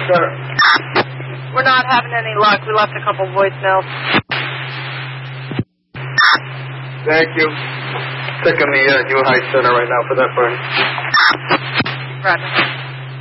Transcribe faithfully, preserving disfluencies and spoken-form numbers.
center. We're not having any luck. We left a couple voicemails. Thank you. Checking the uh, New High Center right now for that burn. Roger.